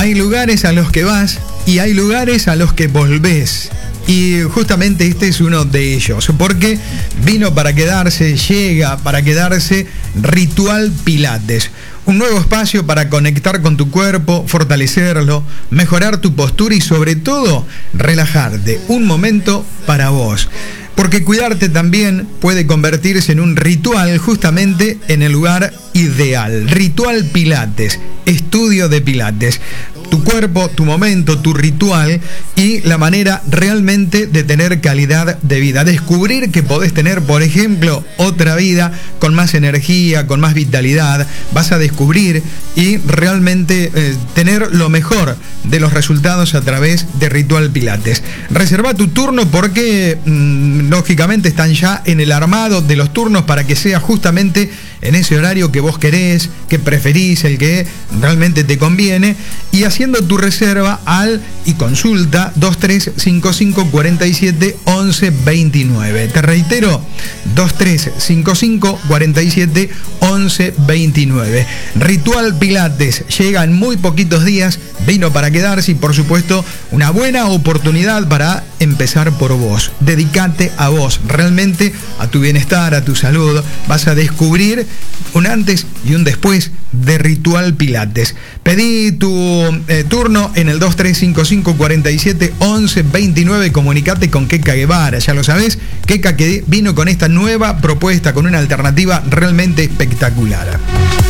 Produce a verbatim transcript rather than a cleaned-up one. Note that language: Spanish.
Hay lugares a los que vas y hay lugares a los que volvés. Y justamente este es uno de ellos, porque vino para quedarse, llega para quedarse Ritual Pilates. Un nuevo espacio para conectar con tu cuerpo, fortalecerlo, mejorar tu postura y sobre todo relajarte. Un momento para vos. Porque cuidarte también puede convertirse en un ritual justamente en el lugar ideal. Ritual Pilates, estudio de Pilates. Tu cuerpo, tu momento, tu ritual y la manera realmente de tener calidad de vida. Descubrir que podés tener, por ejemplo, otra vida con más energía, con más vitalidad. Vas a descubrir y realmente eh, tener lo mejor de los resultados a través de Ritual Pilates. Reserva tu turno porque mmm, lógicamente están ya en el armado de los turnos para que sea justamente en ese horario que vos querés, que preferís, el que realmente te conviene, y haciendo tu reserva al y consulta dos tres cinco cinco cuatro siete once veintinueve. Te reitero, dos tres cinco cinco cuatro siete once veintinueve. Ritual Pilates llega en muy poquitos días, vino para quedarse y por supuesto una buena oportunidad para empezar por vos. Dedicate a vos, realmente a tu bienestar, a tu salud. Vas a descubrir un antes y un después de Ritual Pilates. Pedí tu eh, turno en el dos tres cinco cinco cuatro siete once veintinueve. Comunicate con Keka Guevara, ya lo sabés. Keka que vino con esta nueva propuesta, con una alternativa realmente espectacular.